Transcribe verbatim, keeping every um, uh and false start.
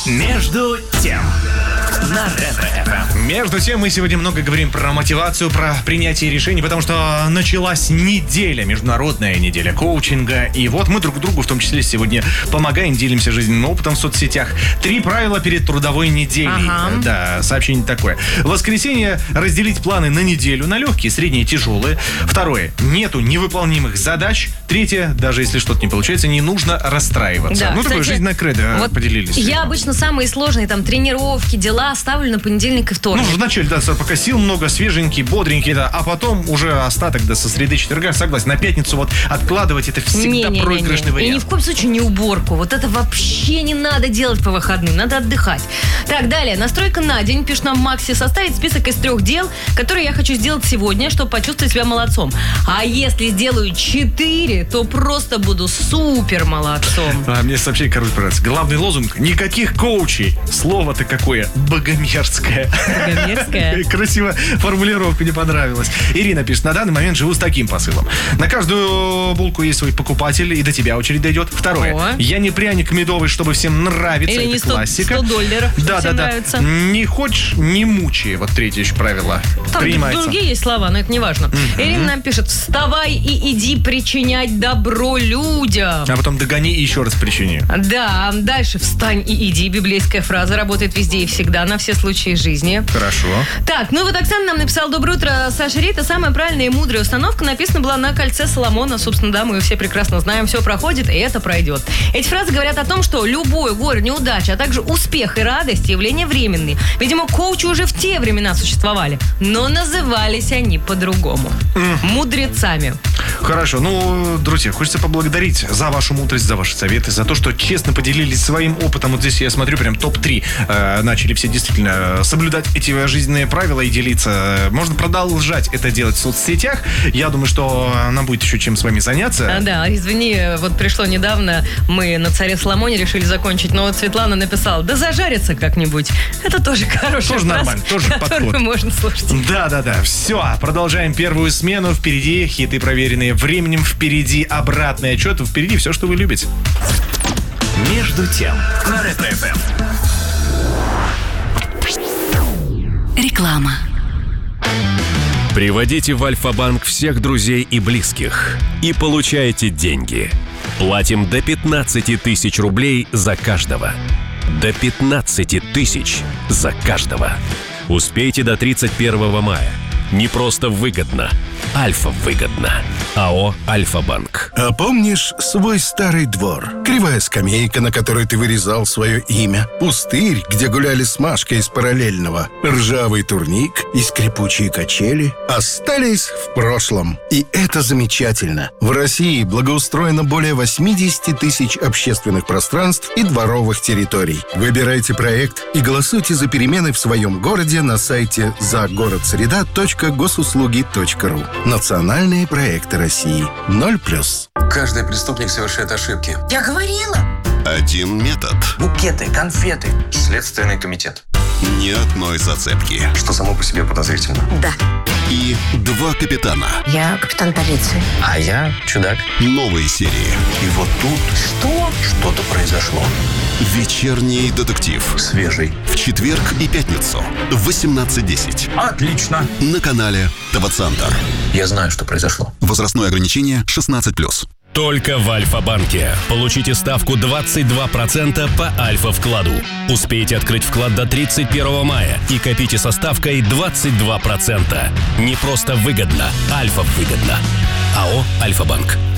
Между тем на Ретро-эф эм. Между тем, мы сегодня много говорим про мотивацию, про принятие решений, потому что началась неделя, международная неделя коучинга. И вот мы друг другу, в том числе, сегодня помогаем, делимся жизненным опытом в соцсетях. Три правила перед трудовой неделей. Ага. Да, сообщение такое. В воскресенье разделить планы на неделю на легкие, средние, тяжелые. Второе. Нету невыполнимых задач. Третье. Даже если что-то не получается, не нужно расстраиваться. Да, ну, кстати, такое жизненное кредо вот поделились. Я обычно самые сложные там тренировки, дела ставлю на понедельник и вторник. Ну, вначале, да, пока сил много, свеженький, бодренький, да, а потом уже остаток, да, со среды четверга, согласен, на пятницу вот откладывать это всегда не, не, проигрышный не, не. вариант. И ни в коем случае не уборку. Вот это вообще не надо делать по выходным, надо отдыхать. Так, далее, настройка на день, пишет нам Макси, составить список из трех дел, которые я хочу сделать сегодня, чтобы почувствовать себя молодцом. А если сделаю четыре, то просто буду супер молодцом. А, мне сообщение, короче, понравилось. Главный лозунг: никаких коучей. Слово-то какое богомерзкое. Богомерзкое? Красиво формулировка, не понравилась. Ирина пишет: на данный момент живу с таким посылом. На каждую булку есть свой покупатель, и до тебя очередь дойдет. Второе. О. Я не пряник медовый, чтобы всем нравиться. Или это не сто, классика. сто долларов, Да, всем да, да. нравится. Не хочешь, не мучай. Вот третье еще правило. Там Принимается. другие есть слова, но это не важно. Mm-hmm. Ирина нам пишет: вставай и иди причинять добро людям. А потом догони и еще раз причини. Да, дальше встань и иди. Библейская фраза работает везде и всегда, на все случаи жизни. Хорошо. Так, ну вот Оксана нам написала: доброе утро, Саша Рита. Самая правильная и мудрая установка написана была на кольце Соломона. Собственно, да, мы ее все прекрасно знаем. Все проходит, и это пройдет. Эти фразы говорят о том, что любое горе, неудача, а также успех и радость — явления временные. Видимо, коучи уже в те времена существовали, но назывались они по-другому. Mm. Мудрецами. Хорошо. Ну, друзья, хочется поблагодарить за вашу мудрость, за ваши советы, за то, что честно поделились своим опытом. Вот здесь я смотрю, прям топ три э, начали все действительно соблюдать эти жизненные правила и делиться. Можно продолжать это делать в соцсетях. Я думаю, что нам будет еще чем с вами заняться. А, да, извини, вот пришло недавно, мы на «Царе Соломоне» решили закончить, но вот Светлана написала: да зажарится как-нибудь. Это тоже хорошая Тоже фраза, нормально, тоже которую подход. можно слушать. Да-да-да, все, продолжаем первую смену. Впереди хиты, проверенные временем. Впереди обратный отчет. Впереди все, что вы любите. Между тем на Ретро-эф эм. Реклама. Приводите в Альфа-банк всех друзей и близких и получайте деньги. Платим до пятнадцати тысяч рублей за каждого. До пятнадцати тысяч за каждого. Успейте до тридцать первого мая. Не просто выгодно. Альфа-выгодно. АО «Альфа-банк». А помнишь свой старый двор? Кривая скамейка, на которой ты вырезал свое имя. Пустырь, где гуляли с Машкой из параллельного. Ржавый турник и скрипучие качели остались в прошлом. И это замечательно. В России благоустроено более восемьдесят тысяч общественных пространств и дворовых территорий. Выбирайте проект и голосуйте за перемены в своем городе на сайте загородсреда точка госуслуги точка ру. Национальные проекты России. Ноль плюс. Каждый преступник совершает ошибки. Я говорила. Один метод. Букеты, конфеты. Следственный комитет. Ни одной зацепки. Что само по себе подозрительно. Да. И два капитана. Я капитан полиции. А я чудак. Новые серии. И вот тут Что? что-то произошло. Вечерний детектив. Свежий. В четверг и пятницу в восемнадцать десять. Отлично. На канале ТВ-центр. Я знаю, что произошло. Возрастное ограничение шестнадцать плюс. Только в Альфа-банке. Получите ставку двадцать два процента по Альфа-вкладу. Успейте открыть вклад до тридцать первого мая и копите со ставкой двадцать два процента. Не просто выгодно, Альфа-выгодно. АО «Альфа-банк».